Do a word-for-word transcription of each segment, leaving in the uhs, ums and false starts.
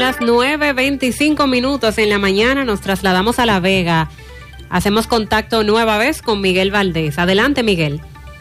las nueve veinticinco minutos en la mañana, nos trasladamos a La Vega. Hacemos contacto nueva vez con Miguel Valdés. Adelante, Miguel.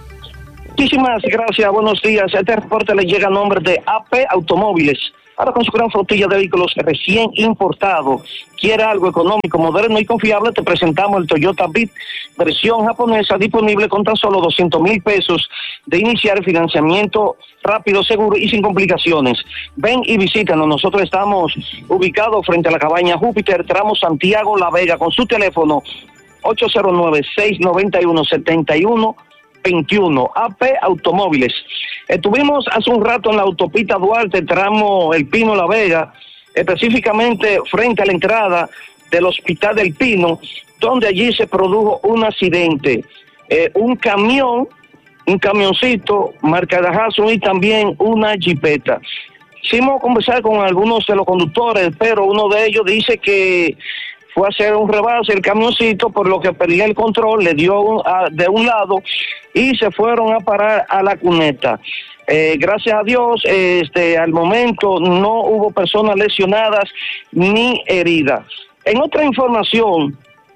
Muchísimas gracias, buenos días. Este reporte le llega a nombre de A P Automóviles. Ahora con su gran flotilla de vehículos recién importados, quiere algo económico, moderno y confiable, te presentamos el Toyota Beat, versión japonesa, disponible con tan solo doscientos mil pesos de iniciar financiamiento rápido, seguro y sin complicaciones. Ven y visítanos, nosotros estamos ubicados frente a la cabaña Júpiter, tramo Santiago La Vega, con su teléfono ocho cero nueve, seis nueve uno, siete uno veintiuno. A P Automóviles. Estuvimos hace un rato en la autopista Duarte, tramo El Pino La Vega, específicamente frente a la entrada del Hospital del Pino, donde allí se produjo un accidente. Eh, un camión, un camioncito, marca Daihatsu y también una jipeta. Hicimos conversar con algunos de los conductores, pero uno de ellos dice que fue a hacer un rebase el camioncito, por lo que perdía el control, le dio un, a, de un lado y se fueron a parar a la cuneta. Eh, gracias a Dios, eh, este, al momento no hubo personas lesionadas ni heridas. En otra información,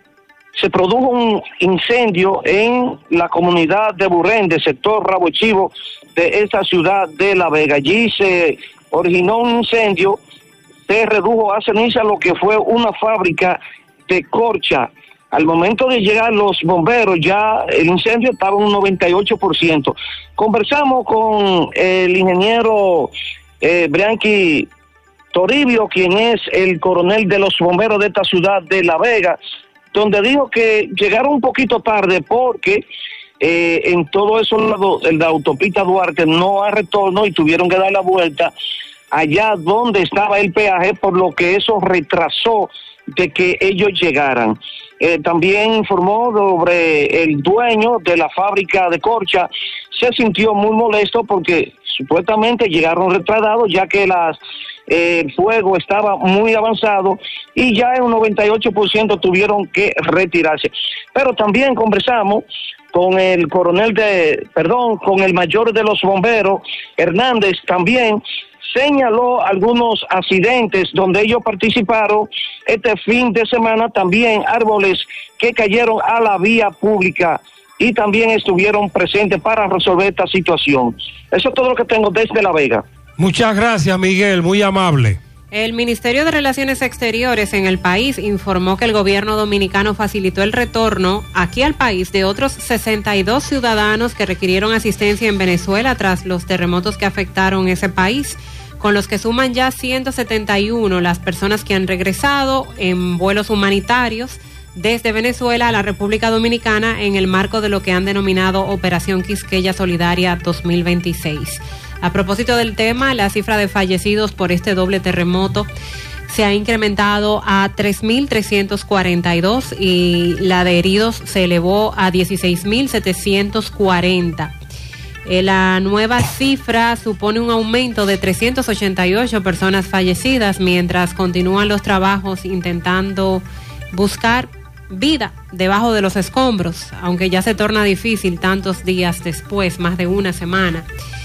se produjo un incendio en la comunidad de Burrende, sector Rabo Chivo de esta ciudad de La Vega. Allí se originó un incendio, se redujo a ceniza lo que fue una fábrica de corcha. Al momento de llegar los bomberos, ya el incendio estaba en un noventa y ocho por ciento. Conversamos con el ingeniero eh, Brianqui Toribio, quien es el coronel de los bomberos de esta ciudad de La Vega, donde dijo que llegaron un poquito tarde porque eh, en todo eso lado, en la autopista Duarte no hay retorno y tuvieron que dar la vuelta allá donde estaba el peaje, por lo que eso retrasó de que ellos llegaran. Eh, también informó sobre el dueño de la fábrica de corcha, se sintió muy molesto porque supuestamente llegaron retrasados, ya que las eh, el fuego estaba muy avanzado y ya en un noventa y ocho por ciento tuvieron que retirarse. Pero también conversamos con el coronel de, perdón, con el mayor de los bomberos, Hernández, también señaló algunos accidentes donde ellos participaron este fin de semana, también árboles que cayeron a la vía pública y también estuvieron presentes para resolver esta situación. Eso es todo lo que tengo desde La Vega. Muchas gracias, Miguel, muy amable. El Ministerio de Relaciones Exteriores en el país informó que el gobierno dominicano facilitó el retorno aquí al país de otros sesenta y dos ciudadanos que requirieron asistencia en Venezuela tras los terremotos que afectaron ese país, con los que suman ya ciento setenta y uno las personas que han regresado en vuelos humanitarios desde Venezuela a la República Dominicana en el marco de lo que han denominado Operación Quisqueya Solidaria dos mil veintiséis. A propósito del tema, la cifra de fallecidos por este doble terremoto se ha incrementado a tres mil trescientos cuarenta y dos y la de heridos se elevó a dieciséis mil setecientos cuarenta. Eh, la nueva cifra supone un aumento de trescientas ochenta y ocho personas fallecidas, mientras continúan los trabajos intentando buscar vida debajo de los escombros, aunque ya se torna difícil tantos días después, más de una semana.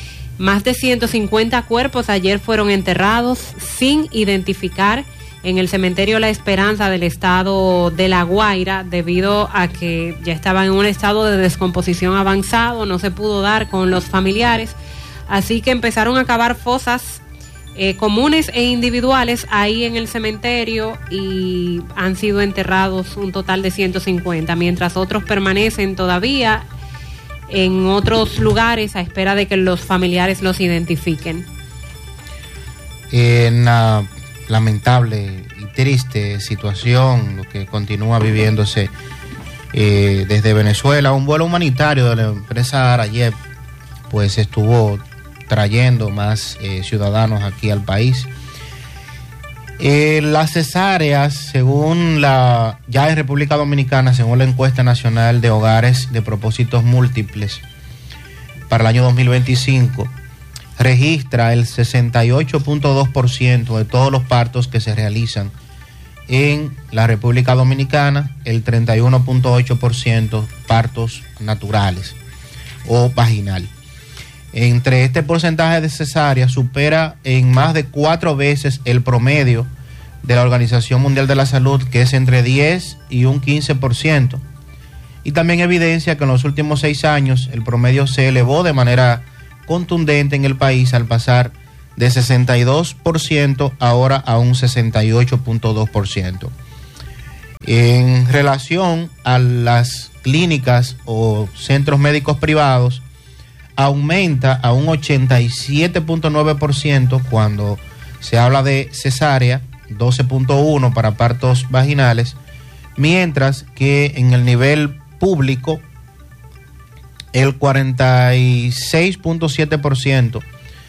Más de ciento cincuenta cuerpos ayer fueron enterrados sin identificar en el cementerio La Esperanza del estado de La Guaira, debido a que ya estaban en un estado de descomposición avanzado, no se pudo dar con los familiares, así que empezaron a cavar fosas eh, comunes e individuales ahí en el cementerio y han sido enterrados un total de ciento cincuenta, mientras otros permanecen todavía en otros lugares a espera de que los familiares los identifiquen. En una lamentable y triste situación, lo que continúa viviéndose eh, desde Venezuela, un vuelo humanitario de la empresa Arayep pues estuvo trayendo más eh, ciudadanos aquí al país. Eh, las cesáreas, según la, ya en República Dominicana, según la encuesta nacional de hogares de propósitos múltiples para el año dos mil veinticinco, registra el sesenta y ocho punto dos por ciento de todos los partos que se realizan en la República Dominicana, el treinta y uno punto ocho por ciento partos naturales o vaginal. entre este porcentaje de cesáreas supera en más de cuatro veces el promedio de la Organización Mundial de la Salud, que es entre diez y un quince por ciento. Y también evidencia que en los últimos seis años el promedio se elevó de manera contundente en el país al pasar de sesenta y dos por ciento ahora a un sesenta y ocho punto dos por ciento. En relación a las clínicas o centros médicos privados, aumenta a un ochenta y siete punto nueve por ciento cuando se habla de cesárea, doce punto uno por ciento para partos vaginales, mientras que en el nivel público el cuarenta y seis punto siete por ciento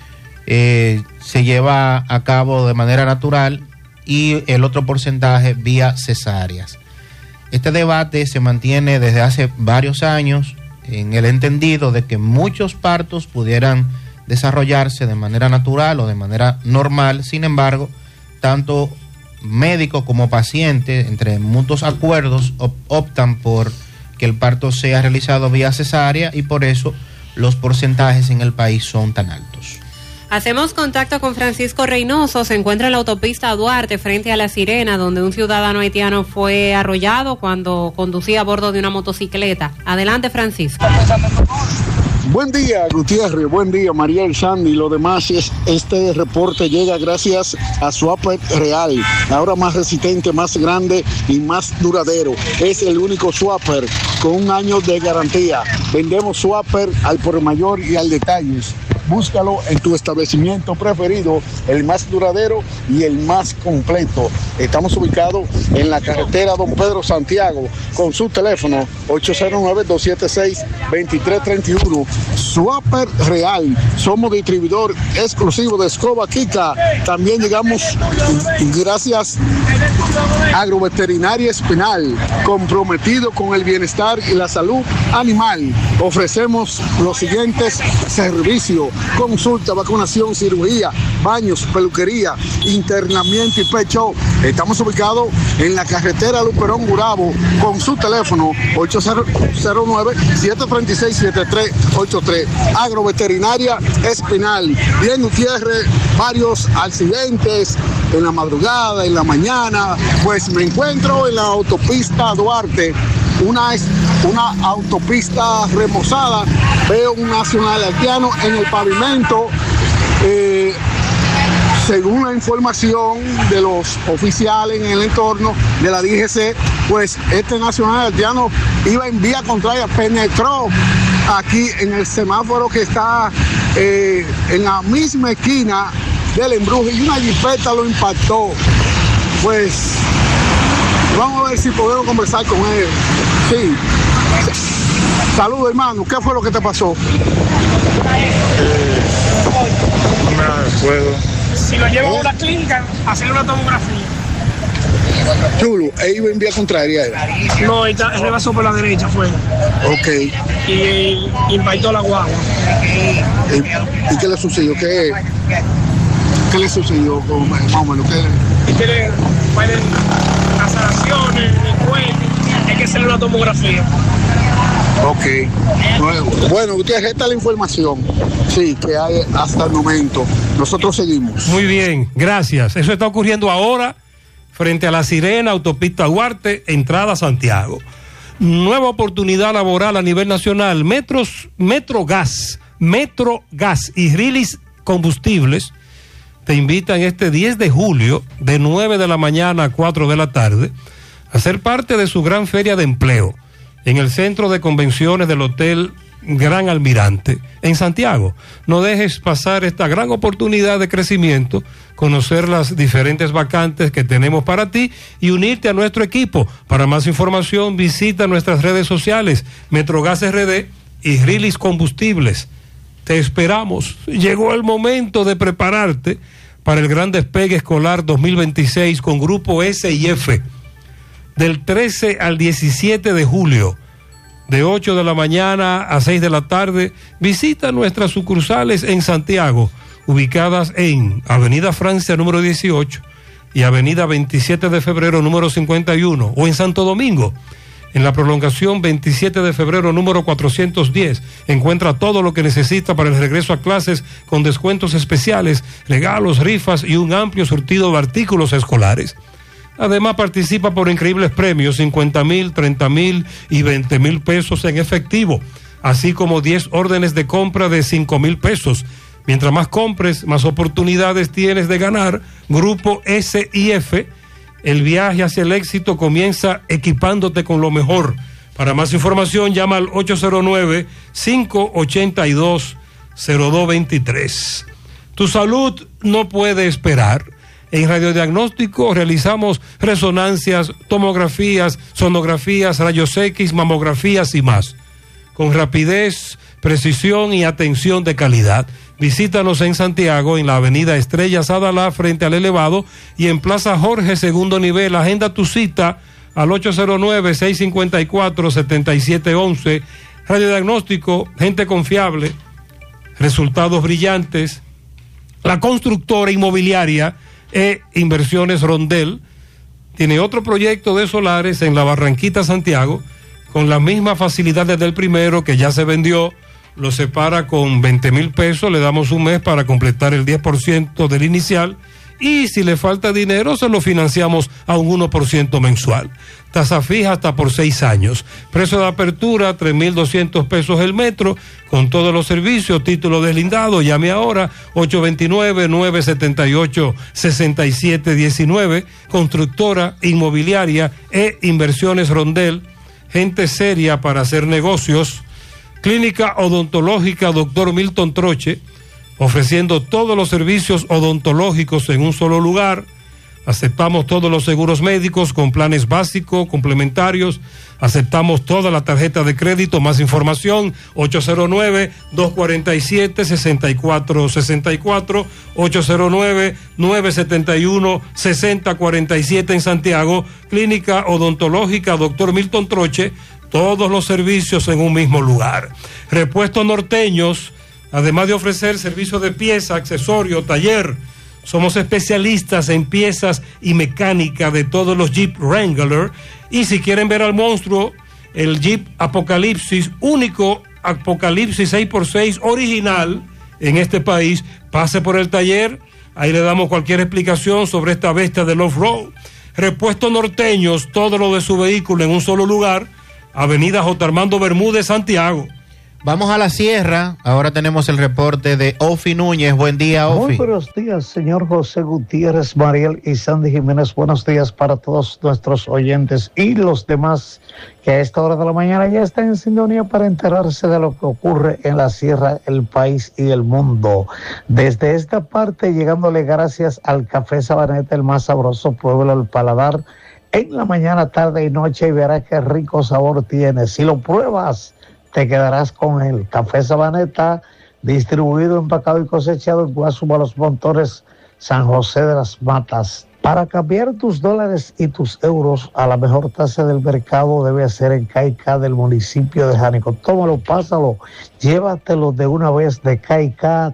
eh, se lleva a cabo de manera natural y el otro porcentaje vía cesáreas. Este debate se mantiene desde hace varios años en el entendido de que muchos partos pudieran desarrollarse de manera natural o de manera normal. Sin embargo, tanto médico como paciente, entre mutuos acuerdos, op- optan por que el parto sea realizado vía cesárea y por eso los porcentajes en el país son tan altos. Hacemos contacto con Francisco Reynoso, se encuentra en la autopista Duarte frente a La Sirena, donde un ciudadano haitiano fue arrollado cuando conducía a bordo de una motocicleta. Adelante, Francisco. Buen día, Gutiérrez, buen día, Mariel, Sandy. Lo demás es, este reporte llega gracias a Swapper Real, ahora más resistente, más grande y más duradero. Es el único Swapper con un año de garantía. Vendemos Swapper al por mayor y al detalles. Búscalo en tu establecimiento preferido, el más duradero y el más completo. Estamos ubicados en la carretera Don Pedro Santiago, con su teléfono ocho cero nueve, dos siete seis, dos tres tres uno. Swapper Real, somos distribuidor exclusivo de escoba Kika. También llegamos gracias a Agroveterinaria Espinal, comprometido con el bienestar y la salud animal. Ofrecemos los siguientes servicios: consulta, vacunación, cirugía, baños, peluquería, internamiento y pecho. Estamos ubicados en la carretera Luperón Gurabo, con su teléfono ocho cero nueve, siete tres seis, siete tres ocho tres. Agroveterinaria Espinal. Bien, Gutiérrez, varios accidentes en la madrugada, en la mañana. Pues me encuentro en la autopista Duarte, una, una autopista remozada. Veo un nacional haitiano en el pavimento. Eh, según la información de los oficiales en el entorno de la D G C, pues este nacional haitiano iba en vía contraria, penetró aquí en el semáforo que está eh, en la misma esquina del embruje y una jipeta lo impactó. Pues vamos a ver si podemos conversar con él. Sí. Saludos, hermano. ¿Qué fue lo que te pasó? Eh, no me acuerdo. Si lo llevan a una clínica, hacer una tomografía. Chulo, ¿e iba en vía contraria? No, él rebasó por la derecha, fue. Ok. Y, y impactó la guagua. ¿Y, y qué le sucedió? ¿Qué, qué le sucedió? Más o menos, ¿qué? Y tiene laceraciones en el cuello. Hay que hacerle una tomografía. Ok. Bueno, bueno, usted esta la información, sí, que hay hasta el momento. Nosotros seguimos. Muy bien, gracias. Eso está ocurriendo ahora frente a La Sirena, autopista Duarte, entrada a Santiago. Nueva oportunidad laboral a nivel nacional. Metros, Metro Gas, Metro Gas y Rilis Combustibles te invitan este diez de julio de nueve de la mañana a cuatro de la tarde a ser parte de su gran feria de empleo en el centro de convenciones del Hotel Gran Almirante en Santiago. No dejes pasar esta gran oportunidad de crecimiento, conocer las diferentes vacantes que tenemos para ti y unirte a nuestro equipo. Para más información visita nuestras redes sociales Metrogas R D y Rilis Combustibles. Te esperamos. Llegó el momento de prepararte para el gran despegue escolar dos mil veintiséis con Grupo S y F. Del trece al diecisiete de julio, de ocho de la mañana a seis de la tarde, visita nuestras sucursales en Santiago, ubicadas en Avenida Francia número dieciocho y Avenida veintisiete de febrero número cincuenta y uno, o en Santo Domingo, En la prolongación veintisiete de febrero, número cuatrocientos diez, encuentra todo lo que necesita para el regreso a clases con descuentos especiales, regalos, rifas y un amplio surtido de artículos escolares. Además, participa por increíbles premios, cincuenta mil, treinta mil y veinte mil pesos en efectivo, así como diez órdenes de compra de cinco mil pesos. Mientras más compres, más oportunidades tienes de ganar. Grupo S I F. El viaje hacia el éxito comienza equipándote con lo mejor. Para más información, llama al ocho cero nueve, cinco ocho dos, cero dos dos tres. Tu salud no puede esperar. En radiodiagnóstico realizamos resonancias, tomografías, sonografías, rayos X, mamografías y más. Con rapidez, precisión y atención de calidad. Visítanos en Santiago, en la avenida Estrella Sadalá, frente al Elevado, y en Plaza Jorge, segundo nivel. Agenda tu cita al ocho cero nueve, seis cinco cuatro, siete siete uno uno. Radiodiagnóstico, gente confiable, resultados brillantes. La constructora inmobiliaria e Inversiones Rondel tiene otro proyecto de solares en la Barranquita, Santiago, con las mismas facilidades del primero, que ya se vendió. Lo separa con veinte mil pesos, le damos un mes para completar el diez por ciento del inicial, y si le falta dinero se lo financiamos a un uno por ciento mensual. Tasa fija hasta por seis años. Precio de apertura tres mil doscientos pesos el metro, con todos los servicios, título deslindado. Llame ahora ocho dos nueve, nueve siete ocho, seis siete uno nueve. Constructora inmobiliaria e Inversiones Rondel, gente seria para hacer negocios. Clínica Odontológica Doctor Milton Troche, ofreciendo todos los servicios odontológicos en un solo lugar. Aceptamos todos los seguros médicos con planes básicos, complementarios. Aceptamos toda la tarjeta de crédito. Más información, ocho cero nueve, dos cuatro siete, seis cuatro seis cuatro, ocho cero nueve, nueve siete uno, seis cero cuatro siete en Santiago. Clínica Odontológica Doctor Milton Troche, todos los servicios en un mismo lugar. Repuestos Norteños, además de ofrecer servicio de pieza, accesorio, taller, somos especialistas en piezas y mecánica de todos los Jeep Wrangler. Y si quieren ver al monstruo, el Jeep Apocalipsis, único Apocalipsis seis por seis original en este país, pase por el taller. Ahí le damos cualquier explicación sobre esta bestia del off-road. Repuestos Norteños, todo lo de su vehículo en un solo lugar. Avenida J. Armando Bermúdez, Santiago. Vamos a la sierra. Ahora tenemos el reporte de Ofi Núñez. Buen día, Ofi. Muy buenos días, señor José Gutiérrez, Mariel y Sandy Jiménez. Buenos días para todos nuestros oyentes y los demás que a esta hora de la mañana ya están en sintonía para enterarse de lo que ocurre en la sierra, el país y el mundo. Desde esta parte, llegándole gracias al Café Sabaneta, el más sabroso pueblo del paladar, en la mañana, tarde y noche, y verás qué rico sabor tiene. Si lo pruebas, te quedarás con el Café Sabaneta, distribuido, empacado y cosechado en Guasuma, Los Montones, San José de las Matas. Para cambiar tus dólares y tus euros a la mejor tasa del mercado, debe ser en Caica del municipio de Jánico. Tómalo, pásalo, llévatelo de una vez de Caica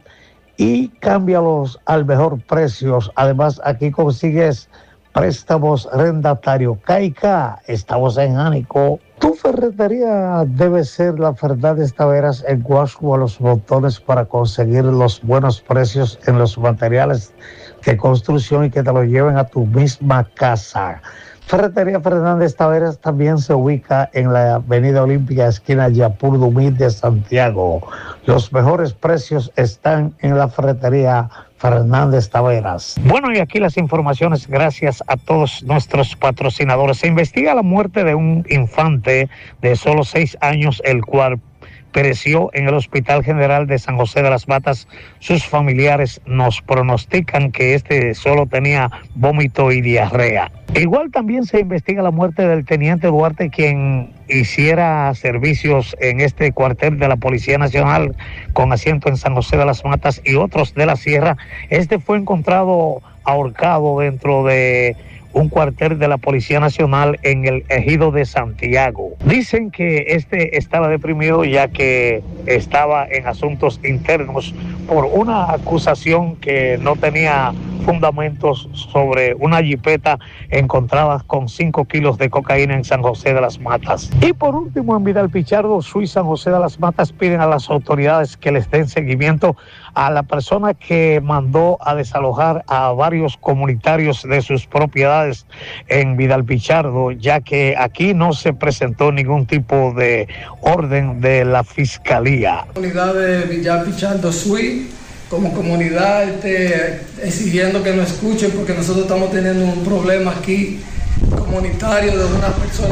y cámbialos al mejor precio. Además, aquí consigues préstamos rendatario. Caica, estamos en Jánico. Tu ferretería debe ser la Fernández Taveras en Guasuma, Los Montones, para conseguir los buenos precios en los materiales de construcción y que te lo lleven a tu misma casa. Ferretería Fernández Taveras también se ubica en la Avenida Olímpica, esquina Yapur Dumit de Santiago. Los mejores precios están en la Ferretería Fernández Taveras. Bueno, y aquí las informaciones gracias a todos nuestros patrocinadores. Se investiga la muerte de un infante de solo seis años, el cual pereció en el Hospital General de San José de las Matas. Sus familiares nos pronostican que este solo tenía vómito y diarrea. Igual también se investiga la muerte del teniente Duarte, quien hiciera servicios en este cuartel de la Policía Nacional con asiento en San José de las Matas y otros de la Sierra. Este fue encontrado ahorcado dentro de un cuartel de la Policía Nacional en el ejido de Santiago. Dicen que este estaba deprimido ya que estaba en asuntos internos por una acusación que no tenía fundamentos sobre una jipeta encontrada con cinco kilos de cocaína en San José de las Matas. Y por último, en Vidal Pichardo, Suiza, San José de las Matas, piden a las autoridades que les den seguimiento a la persona que mandó a desalojar a varios comunitarios de sus propiedades en Vidal Pichardo, ya que aquí no se presentó ningún tipo de orden de la fiscalía. La comunidad de Vidal Pichardo Sui, como comunidad, este, exigiendo que nos escuchen porque nosotros estamos teniendo un problema aquí comunitario de una persona